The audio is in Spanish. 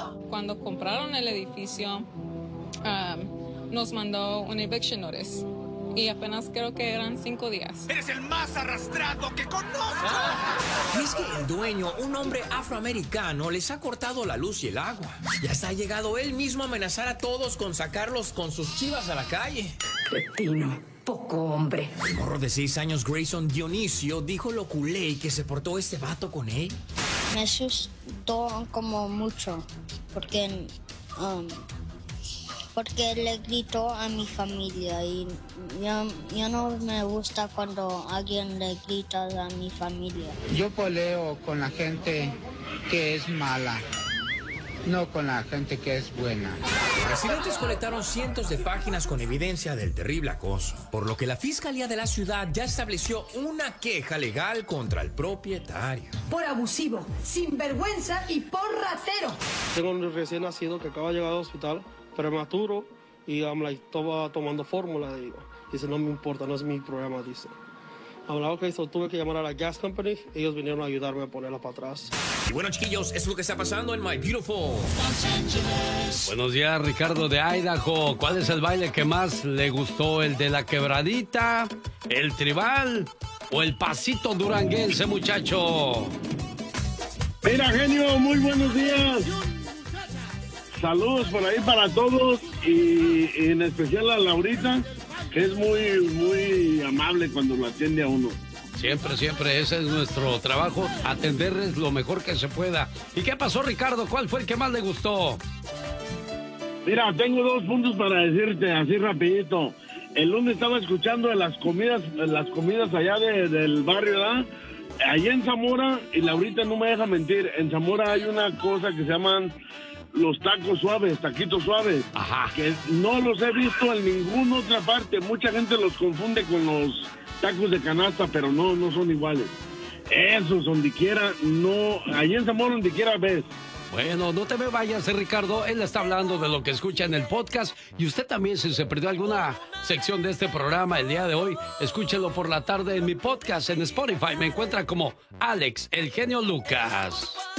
cuando compraron el edificio, nos mandó un eviction notice. Y apenas creo que eran 5 días. ¡Eres el más arrastrado que conozco! Y es que el dueño, un hombre afroamericano, les ha cortado la luz y el agua. Y hasta ha llegado él mismo a amenazar a todos con sacarlos con sus chivas a la calle. Cretino, poco hombre. El morro de 6 años, Grayson Dionisio, dijo lo culé que se portó este vato con él. Me asustó como mucho, porque le gritó a mi familia y ya no me gusta cuando alguien le grita a mi familia. Yo peleo con la gente que es mala, no con la gente que es buena. Residentes colectaron cientos de páginas con evidencia del terrible acoso, por lo que la Fiscalía de la ciudad ya estableció una queja legal contra el propietario. Por abusivo, sinvergüenza y por ratero. Tengo un recién nacido que acaba de llegar al hospital, prematuro, y estaba tomando fórmula, digo. Dice, no me importa, no es mi problema, dice. Tuve que llamar a la gas company, ellos vinieron a ayudarme a ponerla para atrás. Y bueno, chiquillos, eso es lo que está pasando en My Beautiful Buenos días, Ricardo de Idaho. ¿Cuál es el baile que más le gustó? ¿El de la quebradita, el tribal o el pasito duranguense, muchacho? Mira, genio, muy buenos días. Saludos por ahí para todos y en especial a Laurita, que es muy amable cuando lo atiende a uno. Siempre, ese es nuestro trabajo, atenderles lo mejor que se pueda. ¿Y qué pasó, Ricardo? ¿Cuál fue el que más le gustó? Mira, tengo 2 puntos para decirte, así rapidito. El lunes estaba escuchando de las comidas allá del barrio, ¿verdad? Allá en Zamora, y Laurita no me deja mentir, en Zamora hay una cosa que se llaman los tacos suaves, taquitos suaves. Ajá. Que no los he visto en ninguna otra parte. Mucha gente los confunde con los tacos de canasta, pero no son iguales. Esos, donde quiera, no, allí en Zamora, donde quiera ves. Bueno, no te me vayas, Ricardo. Él está hablando de lo que escucha en el podcast. Y usted también, si se perdió alguna sección de este programa el día de hoy, escúchelo por la tarde en mi podcast en Spotify. Me encuentra como Alex, el genio Lucas.